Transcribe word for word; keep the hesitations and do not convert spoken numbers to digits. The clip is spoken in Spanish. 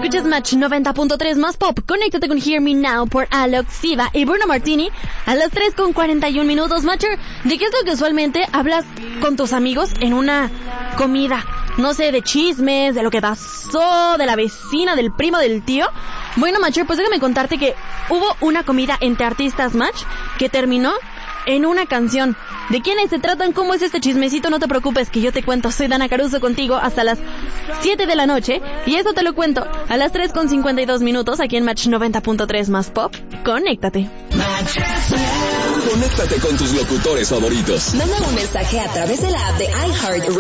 Escuchas Match noventa punto tres más pop. Conéctate con Hear Me Now por Alok, Siva y Bruno Martini a las tres con cuarenta y un minutos. Matcher, ¿de qué es lo que usualmente hablas con tus amigos en una comida? No sé, de chismes, de lo que pasó, de la vecina, del primo, del tío. Bueno, Matcher, pues déjame contarte que hubo una comida entre artistas, Match, que terminó en una canción. ¿De quiénes se tratan? ¿Cómo es este chismecito? No te preocupes, que yo te cuento. Soy Dana Caruso contigo hasta las siete de la noche. Y eso te lo cuento a las tres con cincuenta y dos minutos aquí en Match noventa punto tres más pop. Conéctate. Conéctate con tus locutores favoritos. Manda un mensaje a través de la app de iHeart